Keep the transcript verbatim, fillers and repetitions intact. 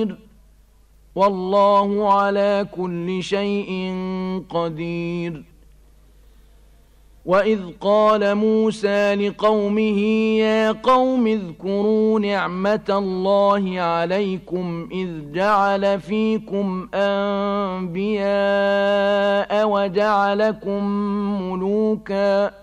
والله على كل شيء قدير. وإذ قال موسى لقومه يا قوم اذكروا نعمة الله عليكم إذ جعل فيكم أنبياء وجعلكم ملوكا